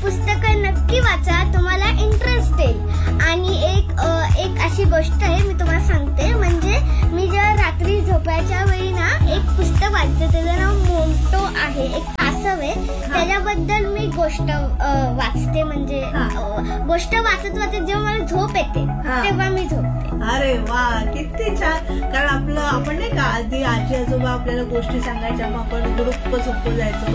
पुस्तकं नक्की वाचा, तुम्हाला इंटरेस्ट येईल. आणि एक अशी गोष्ट आहे, मी तुम्हाला सांगते. म्हणजे मी जेव्हा रात्री झोपायच्या वेळी ना एक पुस्तक वाचते, त्याचं नाव मोंटो आहे, एक कासव आहे. त्याच्याबद्दल मी गोष्ट वाचते. म्हणजे गोष्ट वाचत वाचत जेव्हा मला झोप येते तेव्हा मी झोपते. अरे वा, किती छान. कारण आपण नाही का आधी आजी आजोबा आपल्याला गोष्टी सांगायच्या, मग आपण ग्रुप झोपून जायचो.